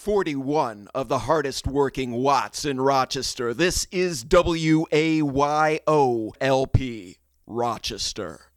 41 of the hardest working Watts in Rochester. This is WAYO-LP, Rochester.